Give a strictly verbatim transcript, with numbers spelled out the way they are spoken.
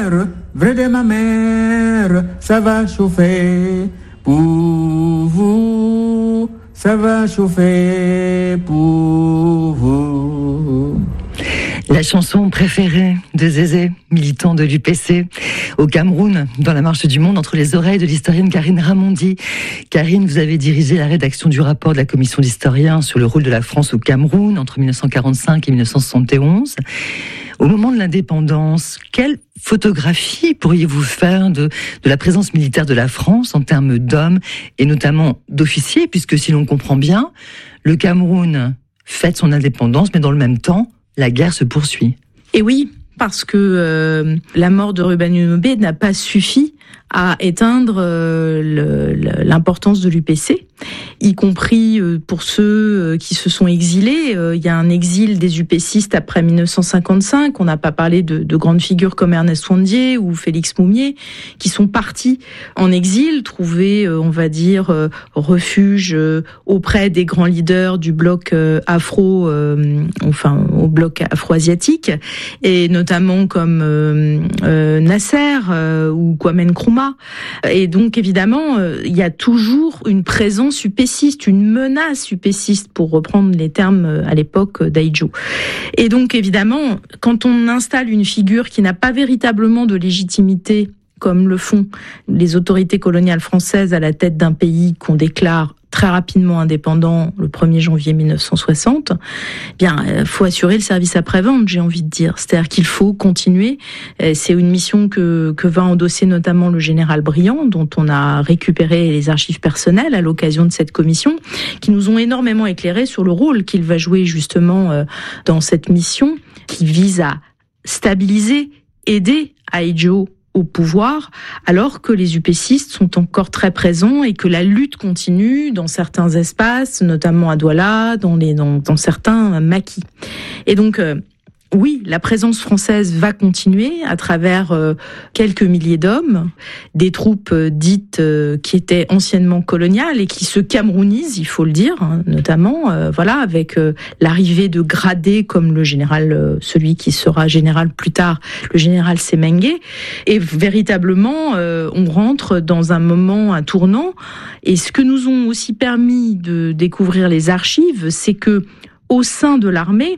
mère, vrai de ma mère, ça va chauffer pour vous, ça va chauffer pour vous. La chanson préférée de Zézé, militant de l'U P C, au Cameroun, dans la marche du monde, entre les oreilles de l'historienne Karine Ramondi. Karine, vous avez dirigé la rédaction du rapport de la commission d'historiens sur le rôle de la France au Cameroun entre dix-neuf cent quarante-cinq et dix-neuf cent soixante et onze. Au moment de l'indépendance, quelle photographie pourriez-vous faire de, de la présence militaire de la France en termes d'hommes et notamment d'officiers, puisque si l'on comprend bien, le Cameroun fête son indépendance, mais dans le même temps, la guerre se poursuit. Et oui, parce que euh, la mort de Ruben Unobé n'a pas suffi à éteindre euh, le, le, l'importance de l'U P C, y compris euh, pour ceux euh, qui se sont exilés. Euh, il y a un exil des UPCistes après dix-neuf cent cinquante-cinq. On n'a pas parlé de, de grandes figures comme Ernest Ouandié ou Félix Moumié, qui sont partis en exil, trouver, euh, on va dire, euh, refuge euh, auprès des grands leaders du bloc euh, afro, euh, enfin au bloc afro-asiatique, et notamment comme euh, euh, Nasser euh, ou Kwame Nkrumah. Et donc, évidemment, euh, il y a toujours une présence upéciste, une menace upéciste, pour reprendre les termes euh, à l'époque d'Ahidjo. Et donc, évidemment, quand on installe une figure qui n'a pas véritablement de légitimité, comme le font les autorités coloniales françaises à la tête d'un pays qu'on déclare très rapidement indépendant le premier janvier dix-neuf cent soixante, eh bien, il faut assurer le service après-vente, j'ai envie de dire. C'est-à-dire qu'il faut continuer. C'est une mission que, que va endosser notamment le général Briand, dont on a récupéré les archives personnelles à l'occasion de cette commission, qui nous ont énormément éclairé sur le rôle qu'il va jouer justement dans cette mission, qui vise à stabiliser, aider Ahidjo au pouvoir, alors que les upécistes sont encore très présents et que la lutte continue dans certains espaces, notamment à Douala, dans, les, dans, dans certains maquis. Et donc, euh, oui, la présence française va continuer à travers euh, quelques milliers d'hommes, des troupes euh, dites euh, qui étaient anciennement coloniales et qui se camerounisent, il faut le dire, hein, notamment, euh, voilà, avec euh, l'arrivée de gradés comme le général, euh, celui qui sera général plus tard, le général Semengue. Et véritablement, euh, on rentre dans un moment, un tournant. Et ce que nous ont aussi permis de découvrir les archives, c'est que au sein de l'armée,